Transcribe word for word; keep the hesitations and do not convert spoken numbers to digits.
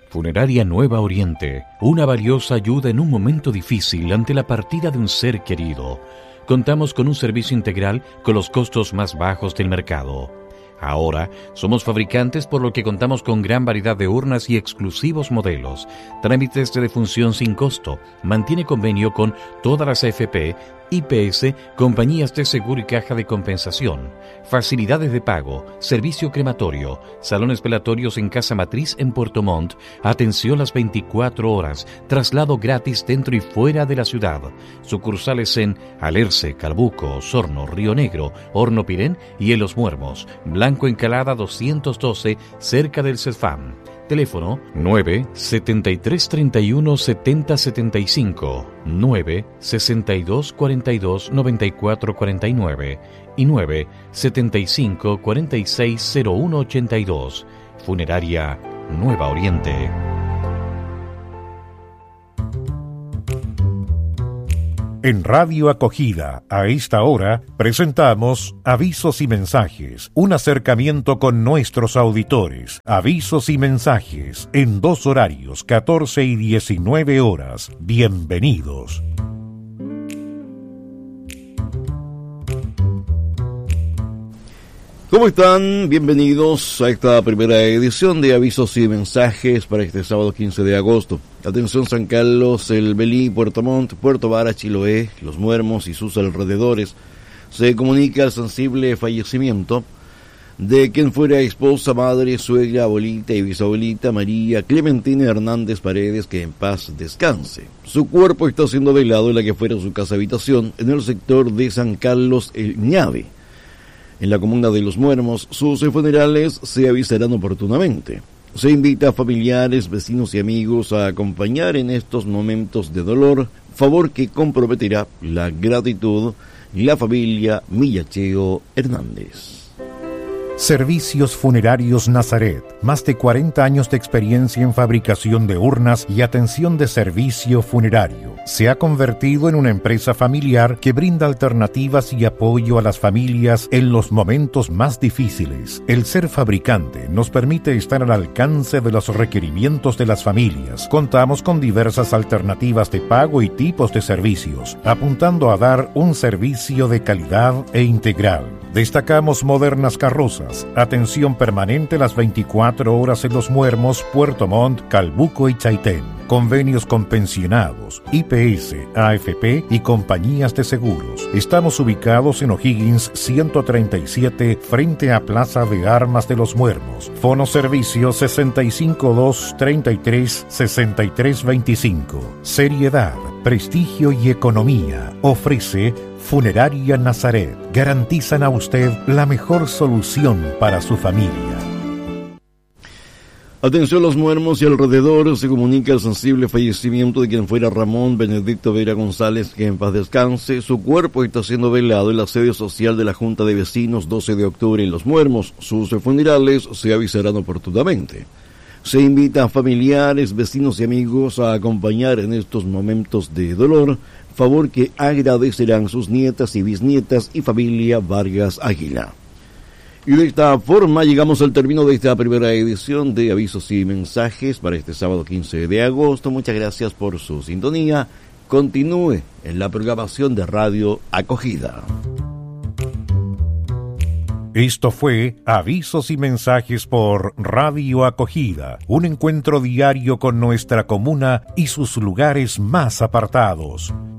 Funeraria Nueva Oriente, una valiosa ayuda en un momento difícil ante la partida de un ser querido. Contamos con un servicio integral con los costos más bajos del mercado. Ahora somos fabricantes, por lo que contamos con gran variedad de urnas y exclusivos modelos. Trámites de defunción sin costo. Mantiene convenio con todas las A F P, I P S, compañías de seguro y caja de compensación. Facilidades de pago, servicio crematorio, salones velatorios en Casa Matriz en Puerto Montt, atención las veinticuatro horas, traslado gratis dentro y fuera de la ciudad. Sucursales en Alerce, Calbuco, Osorno, Río Negro, Horno Pirén y en Los Muermos. Blanco Encalada doscientos doce, cerca del CESFAM. Teléfono nueve setenta y tres treinta y uno setenta setenta y cinco, nueve sesenta y dos cuarenta y dos noventa y cuatro cuarenta y nueve y nueve setenta y cinco cuarenta y seis cero uno ochenta y dos. Funeraria Nueva Oriente. En Radio Acogida, a esta hora, presentamos Avisos y Mensajes, un acercamiento con nuestros auditores. Avisos y mensajes, en dos horarios, catorce y diecinueve horas. Bienvenidos. ¿Cómo están? Bienvenidos a esta primera edición de Avisos y Mensajes para este sábado quince de agosto. Atención San Carlos, El Belí, Puerto Montt, Puerto Vara, Chiloé, Los Muermos y sus alrededores. Se comunica el sensible fallecimiento de quien fuera esposa, madre, suegra, abuelita y bisabuelita María Clementina Hernández Paredes, que en paz descanse. Su cuerpo está siendo velado en la que fuera su casa habitación en el sector de San Carlos El Ñave, en la comuna de Los Muermos. Sus funerales se avisarán oportunamente. Se invita a familiares, vecinos y amigos a acompañar en estos momentos de dolor, favor que comprometerá la gratitud y la familia Millacheo Hernández. Servicios Funerarios Nazaret, más de cuarenta años de experiencia en fabricación de urnas y atención de servicio funerario. Se ha convertido en una empresa familiar que brinda alternativas y apoyo a las familias en los momentos más difíciles. El ser fabricante nos permite estar al alcance de los requerimientos de las familias. Contamos con diversas alternativas de pago y tipos de servicios, apuntando a dar un servicio de calidad e integral. Destacamos modernas carrozas, atención permanente las veinticuatro horas en Los Muermos, Puerto Montt, Calbuco y Chaitén. Convenios con pensionados, I P S, A F P y compañías de seguros. Estamos ubicados en O'Higgins ciento treinta y siete, frente a Plaza de Armas de Los Muermos. Fono servicio sesenta y cinco dos treinta y tres sesenta y tres veinticinco. Seriedad, prestigio y economía. Ofrece Funeraria Nazaret. Garantizan a usted la mejor solución para su familia. Atención Los Muermos y alrededor, se comunica el sensible fallecimiento de quien fuera Ramón Benedicto Vera González, que en paz descanse. Su cuerpo está siendo velado en la sede social de la Junta de Vecinos doce de octubre en Los Muermos. Sus funerales se avisarán oportunamente. Se invita a familiares, vecinos y amigos a acompañar en estos momentos de dolor, favor que agradecerán sus nietas y bisnietas y familia Vargas Águila. Y de esta forma llegamos al término de esta primera edición de Avisos y Mensajes para este sábado quince de agosto. Muchas gracias por su sintonía. Continúe en la programación de Radio Acogida. Esto fue Avisos y Mensajes por Radio Acogida, un encuentro diario con nuestra comuna y sus lugares más apartados.